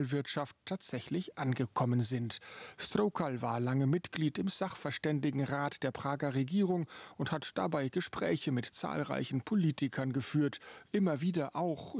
Wirtschaft tatsächlich angekommen sind. Strokal war lange Mitglied im Sachverständigenrat der Prager Regierung und hat dabei Gespräche mit zahlreichen Politikern geführt, immer wieder auch